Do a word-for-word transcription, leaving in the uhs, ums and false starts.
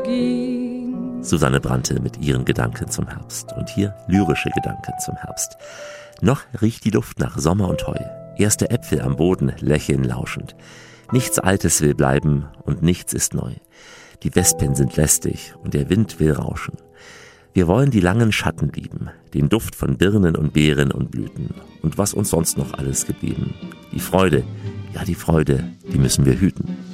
ging. Susanne Brandte mit ihren Gedanken zum Herbst. Und hier lyrische Gedanken zum Herbst. Noch riecht die Luft nach Sommer und Heu. Erste Äpfel am Boden lächeln lauschend. Nichts Altes will bleiben und nichts ist neu. Die Wespen sind lästig und der Wind will rauschen. Wir wollen die langen Schatten lieben, den Duft von Birnen und Beeren und Blüten. Und was uns sonst noch alles geblieben. Die Freude, ja die Freude, die müssen wir hüten.